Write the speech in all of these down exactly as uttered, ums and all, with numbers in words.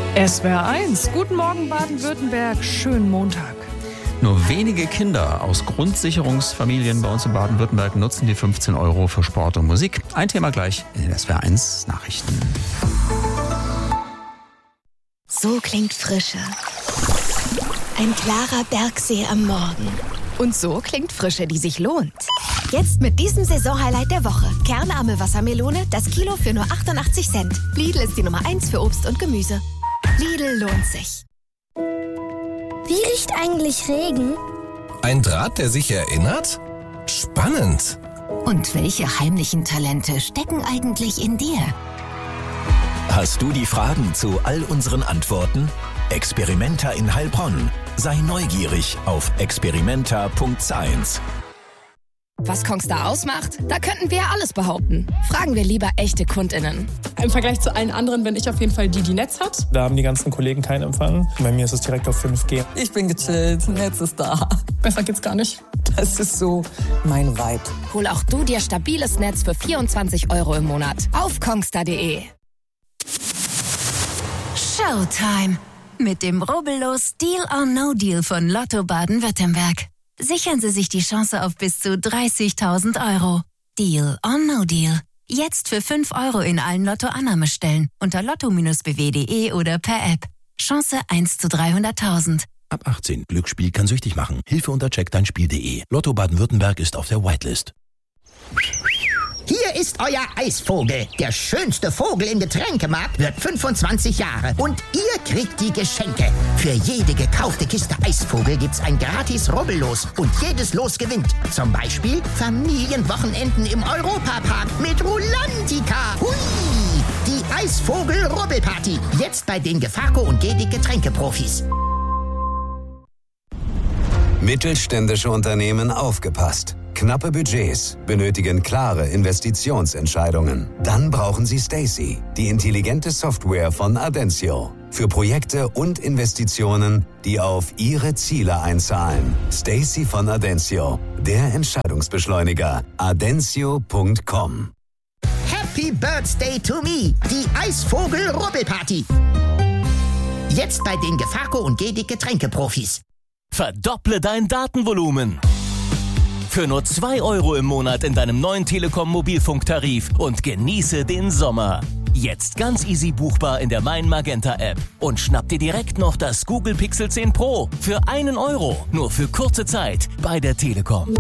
S W R eins, guten Morgen Baden-Württemberg, schönen Montag. Nur wenige Kinder aus Grundsicherungsfamilien bei uns in Baden-Württemberg nutzen die fünfzehn Euro für Sport und Musik. Ein Thema gleich in den S W R eins Nachrichten. So klingt Frische. Ein klarer Bergsee am Morgen. Und so klingt Frische, die sich lohnt. Jetzt mit diesem Saisonhighlight der Woche. Kernarme Wassermelone, das Kilo für nur achtundachtzig Cent. Lidl ist die Nummer eins für Obst und Gemüse. Lidl lohnt sich. Wie riecht eigentlich Regen? Ein Draht, der sich erinnert? Spannend. Und welche heimlichen Talente stecken eigentlich in dir? Hast du die Fragen zu all unseren Antworten? Experimenta in Heilbronn. Sei neugierig auf experimenta punkt science. Was Kongstar ausmacht? Da könnten wir alles behaupten. Fragen wir lieber echte KundInnen. Im Vergleich zu allen anderen bin ich auf jeden Fall die, die Netz hat. Da haben die ganzen Kollegen keinen Empfang. Bei mir ist es direkt auf fünf G. Ich bin gechillt, Netz ist da. Besser geht's gar nicht. Das ist so mein Vibe. Hol auch du dir stabiles Netz für vierundzwanzig Euro im Monat auf kongstar punkt de. Showtime. Mit dem rubbellos Deal or No Deal von Lotto Baden-Württemberg. Sichern Sie sich die Chance auf bis zu dreißigtausend Euro. Deal or No Deal. Jetzt für fünf Euro in allen Lotto-Annahmestellen unter lotto Bindestrich b w punkt de oder per App. Chance eins zu dreihunderttausend. Ab achtzehn. Glücksspiel kann süchtig machen. Hilfe unter check dein spiel punkt de. Lotto Baden-Württemberg ist auf der Whitelist. Hier ist euer Eisvogel. Der schönste Vogel im Getränkemarkt wird fünfundzwanzig Jahre. Und ihr kriegt die Geschenke. Für jede gekaufte Kiste Eisvogel gibt's ein gratis Rubbellos. Und jedes Los gewinnt. Zum Beispiel Familienwochenenden im Europapark mit Rulantica. Hui! Die Eisvogel-Rubbelparty. Jetzt bei den Gefaco und Gedig Getränkeprofis. Mittelständische Unternehmen aufgepasst. Knappe Budgets benötigen klare Investitionsentscheidungen. Dann brauchen Sie Stacy, die intelligente Software von Adensio. Für Projekte und Investitionen, die auf Ihre Ziele einzahlen. Stacy von Adensio, der Entscheidungsbeschleuniger. adensio punkt com. Happy Birthday to me, die Eisvogel-Rubbelparty. Jetzt bei den Gefaco und Gedig Getränkeprofis. Verdopple dein Datenvolumen. Für nur zwei Euro im Monat in deinem neuen Telekom-Mobilfunktarif und genieße den Sommer. Jetzt ganz easy buchbar in der Mein Magenta App. Und schnapp dir direkt noch das Google Pixel zehn Pro für einen Euro. Nur für kurze Zeit bei der Telekom.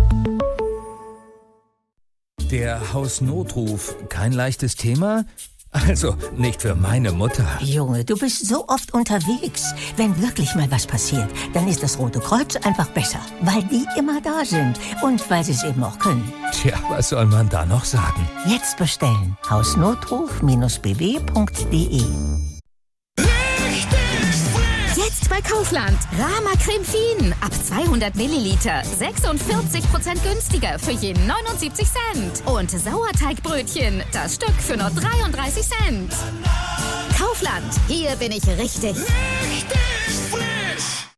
Der Hausnotruf, kein leichtes Thema? Also, nicht für meine Mutter. Junge, du bist so oft unterwegs. Wenn wirklich mal was passiert, dann ist das Rote Kreuz einfach besser. Weil die immer da sind und weil sie es eben auch können. Tja, was soll man da noch sagen? Jetzt bestellen. hausnotruf Bindestrich b w punkt de. Jetzt bei Kaufland. Rama Creme Fien. Ab zweihundert Milliliter. sechsundvierzig Prozent günstiger für jeden neunundsiebzig Cent. Und Sauerteigbrötchen. Das Stück für nur dreiunddreißig Cent. Kaufland. Hier bin ich richtig. Richtig frisch.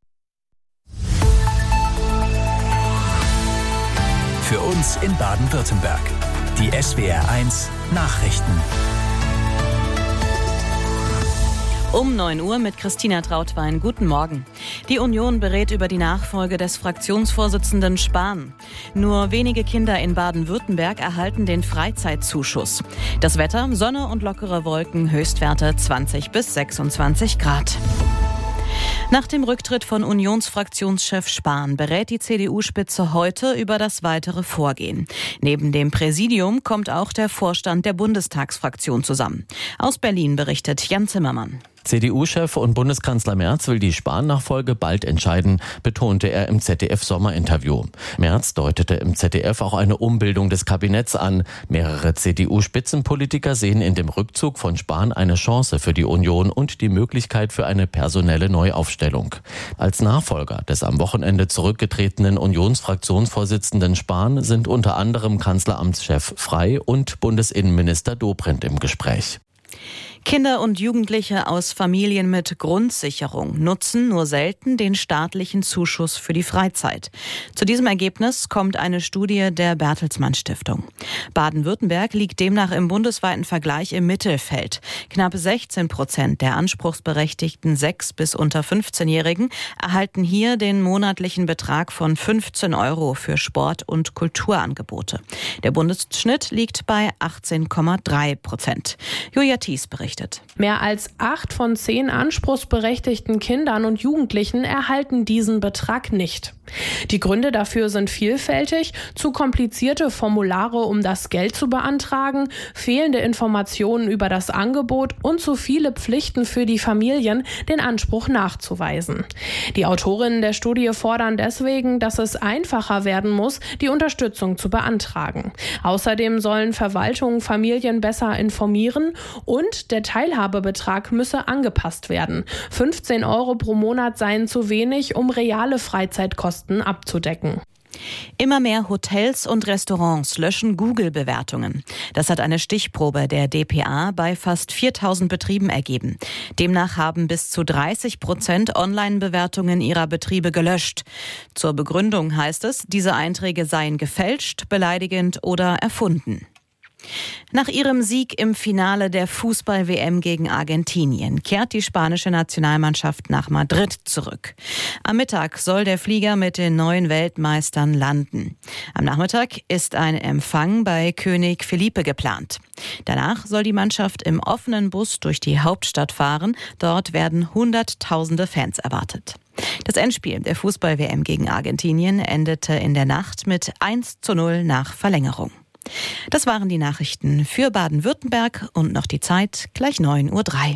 Für uns in Baden-Württemberg. Die S W R eins Nachrichten. Um neun Uhr mit Christina Trautwein. Guten Morgen. Die Union berät über die Nachfolge des Fraktionsvorsitzenden Spahn. Nur wenige Kinder in Baden-Württemberg erhalten den Freizeitzuschuss. Das Wetter, Sonne und lockere Wolken, Höchstwerte zwanzig bis sechsundzwanzig Grad. Nach dem Rücktritt von Unionsfraktionschef Spahn berät die C D U-Spitze heute über das weitere Vorgehen. Neben dem Präsidium kommt auch der Vorstand der Bundestagsfraktion zusammen. Aus Berlin berichtet Jan Zimmermann. C D U-Chef und Bundeskanzler Merz will die Spahn-Nachfolge bald entscheiden, betonte er im Z D F-Sommerinterview. Merz deutete im Z D F auch eine Umbildung des Kabinetts an. Mehrere C D U-Spitzenpolitiker sehen in dem Rückzug von Spahn eine Chance für die Union und die Möglichkeit für eine personelle Neuaufstellung. Als Nachfolger des am Wochenende zurückgetretenen Unionsfraktionsvorsitzenden Spahn sind unter anderem Kanzleramtschef Frey und Bundesinnenminister Dobrindt im Gespräch. Kinder und Jugendliche aus Familien mit Grundsicherung nutzen nur selten den staatlichen Zuschuss für die Freizeit. Zu diesem Ergebnis kommt eine Studie der Bertelsmann Stiftung. Baden-Württemberg liegt demnach im bundesweiten Vergleich im Mittelfeld. Knapp sechzehn Prozent der anspruchsberechtigten sechs- bis unter fünfzehnjährigen erhalten hier den monatlichen Betrag von fünfzehn Euro für Sport- und Kulturangebote. Der Bundesschnitt liegt bei achtzehn Komma drei Prozent. Julia Thies berichtet. Mehr als acht von zehn anspruchsberechtigten Kindern und Jugendlichen erhalten diesen Betrag nicht. Die Gründe dafür sind vielfältig: zu komplizierte Formulare, um das Geld zu beantragen, fehlende Informationen über das Angebot und zu viele Pflichten für die Familien, den Anspruch nachzuweisen. Die Autorinnen der Studie fordern deswegen, dass es einfacher werden muss, die Unterstützung zu beantragen. Außerdem sollen Verwaltungen Familien besser informieren und der Teilhabebetrag müsse angepasst werden. fünfzehn Euro pro Monat seien zu wenig, um reale Freizeitkosten abzudecken. Immer mehr Hotels und Restaurants löschen Google-Bewertungen. Das hat eine Stichprobe der D P A bei fast viertausend Betrieben ergeben. Demnach haben bis zu dreißig Prozent Online-Bewertungen ihrer Betriebe gelöscht. Zur Begründung heißt es, diese Einträge seien gefälscht, beleidigend oder erfunden. Nach ihrem Sieg im Finale der Fußball-W M gegen Argentinien kehrt die spanische Nationalmannschaft nach Madrid zurück. Am Mittag soll der Flieger mit den neuen Weltmeistern landen. Am Nachmittag ist ein Empfang bei König Felipe geplant. Danach soll die Mannschaft im offenen Bus durch die Hauptstadt fahren. Dort werden Hunderttausende Fans erwartet. Das Endspiel der Fußball-W M gegen Argentinien endete in der Nacht mit eins zu null nach Verlängerung. Das waren die Nachrichten für Baden-Württemberg und noch die Zeit gleich neun Uhr drei.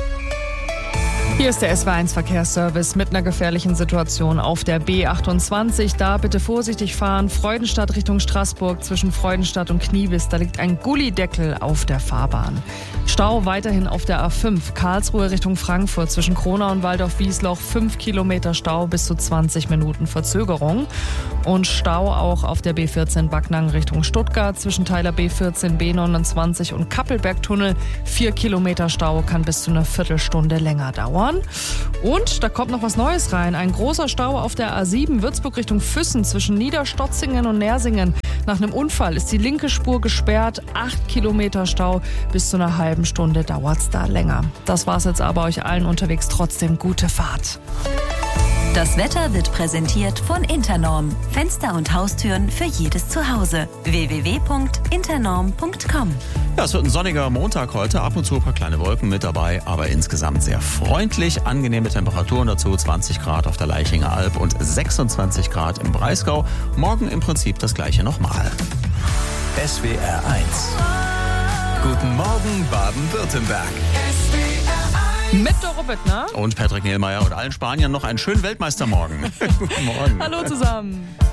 Hier ist der S W eins Verkehrsservice mit einer gefährlichen Situation auf der B achtundzwanzig. Da bitte vorsichtig fahren. Freudenstadt Richtung Straßburg zwischen Freudenstadt und Kniebis. Da liegt ein Gullideckel auf der Fahrbahn. Stau weiterhin auf der A fünf. Karlsruhe Richtung Frankfurt zwischen Kronau und Waldorf-Wiesloch. fünf Kilometer Stau, bis zu zwanzig Minuten Verzögerung. Und Stau auch auf der B vierzehn Backnang Richtung Stuttgart zwischen Teiler B vierzehn, B neunundzwanzig und Kappelbergtunnel. vier Kilometer Stau, kann bis zu einer Viertelstunde länger dauern. Und da kommt noch was Neues rein. Ein großer Stau auf der A sieben Würzburg Richtung Füssen zwischen Niederstotzingen und Nersingen. Nach einem Unfall ist die linke Spur gesperrt. acht Kilometer Stau. Bis zu einer halben Stunde dauert es da länger. Das war's jetzt aber. Euch allen unterwegs trotzdem gute Fahrt. Das Wetter wird präsentiert von Internorm. Fenster und Haustüren für jedes Zuhause. w w w punkt internorm punkt com. Ja, es wird ein sonniger Montag heute. Ab und zu ein paar kleine Wolken mit dabei, aber insgesamt sehr freundlich. Angenehme Temperaturen dazu. zwanzig Grad auf der Leichinger Alb und sechsundzwanzig Grad im Breisgau. Morgen im Prinzip das gleiche nochmal. S W R eins. Guten Morgen, Baden-Württemberg. Mit Doro Bittner und Patrick Niehlmeier und allen Spaniern noch einen schönen Weltmeistermorgen. Guten Morgen. Hallo zusammen.